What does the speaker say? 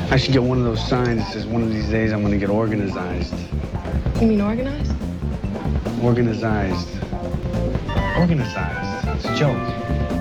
I should get one of those signs that says one of these days I'm gonna get organized. You mean organized? Organized. Organized. It's a joke.